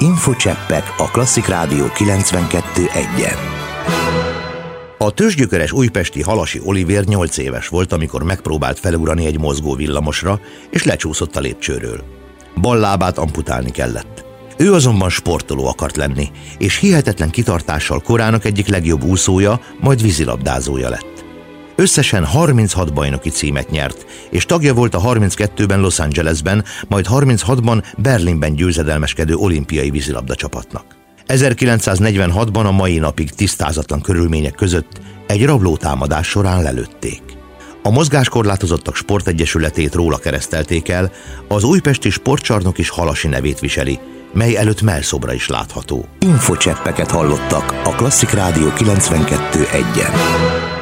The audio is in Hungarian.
Infocseppek a Klasszik Rádió 92.1-en. A tőzsgyökeres újpesti Halasi Olivér 8 éves volt, amikor megpróbált felugrani egy mozgó villamosra, és lecsúszott a lépcsőről. Bal lábát amputálni kellett. Ő azonban sportoló akart lenni, és hihetetlen kitartással korának egyik legjobb úszója, majd vízilabdázója lett. Összesen 36 bajnoki címet nyert, és tagja volt a 32-ben Los Angelesben, majd 36-ban Berlinben győzedelmeskedő olimpiai vízilabda csapatnak. 1946-ban a mai napig tisztázatlan körülmények között egy rablótámadás során lelőtték. A Mozgáskorlátozottak Sportegyesületét róla keresztelték el, az újpesti sportcsarnok is Halasi nevét viseli, mely előtt mellszobra is látható. Infocseppeket hallottak a Klasszik Rádió 92.1-en.